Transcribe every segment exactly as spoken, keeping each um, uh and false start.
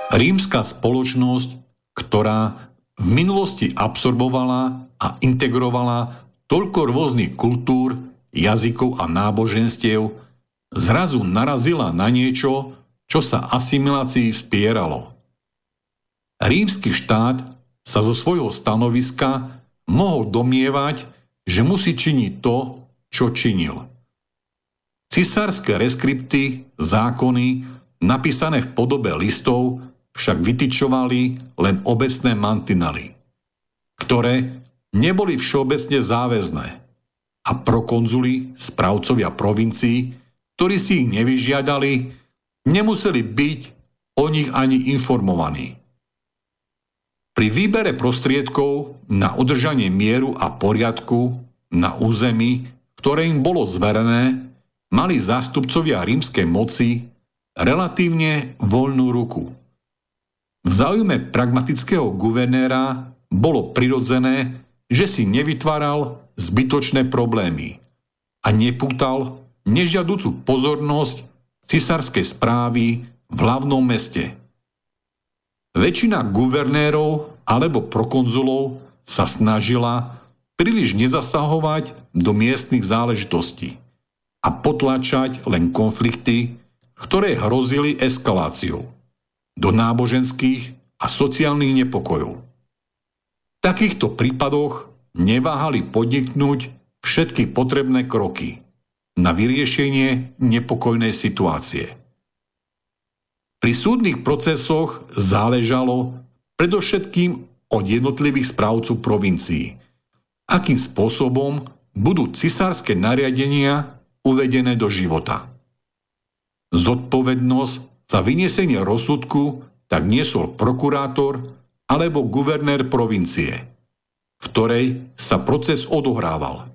Rímska spoločnosť, ktorá v minulosti absorbovala a integrovala toľko rôznych kultúr, jazykov a náboženstiev, zrazu narazila na niečo, čo sa asimilácii vspieralo. Rímsky štát sa zo svojho stanoviska mohol domnievať, že musí činiť to, čo činil. Cisárske reskripty, zákony, napísané v podobe listov, však vytyčovali len obecné mantinely, ktoré neboli všeobecne záväzné a prokonzuli, správcovia provincií, ktorí si ich nevyžiadali, nemuseli byť o nich ani informovaní. Pri výbere prostriedkov na udržanie mieru a poriadku na území, ktoré im bolo zverené, mali zástupcovia rímskej moci relatívne voľnú ruku. V záujme pragmatického guvernéra bolo prirodzené, že si nevytváral zbytočné problémy a nepútal nežiaducú pozornosť cisárskej správy v hlavnom meste. Väčšina guvernérov alebo prokonzulov sa snažila príliš nezasahovať do miestnych záležitostí a potlačať len konflikty, ktoré hrozili eskaláciou do náboženských a sociálnych nepokojov. V takýchto prípadoch neváhali podniknúť všetky potrebné kroky na vyriešenie nepokojnej situácie. Pri súdnych procesoch záležalo predovšetkým od jednotlivých správcov provincií, akým spôsobom budú cisárske nariadenia uvedené do života. Zodpovednosť za vyniesenie rozsudku tak niesol prokurátor alebo guvernér provincie, v ktorej sa proces odohrával.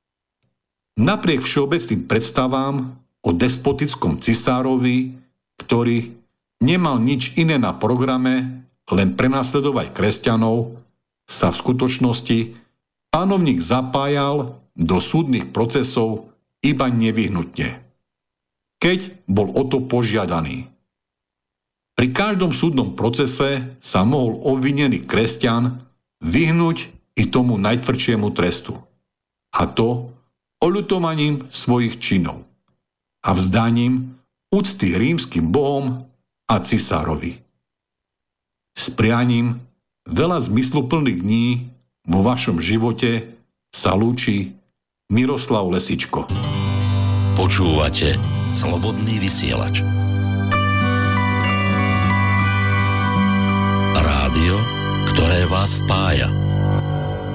Napriek všeobecným predstavám o despotickom cisárovi, ktorý nemal nič iné na programe, len prenasledovať kresťanov, sa v skutočnosti pánovník zapájal do súdnych procesov iba nevyhnutne, keď bol o to požiadaný. Pri každom súdnom procese sa mohol obvinený kresťan vyhnúť i tomu najtvrdšiemu trestu, a to oľutovaním svojich činov a vzdaním úcty rímskym bohom a cisárovi. S prianím veľa zmysluplných dní vo vašom živote sa lúči Miroslav Lesičko. Počúvate Slobodný vysielač. Rádio, ktoré vás spája.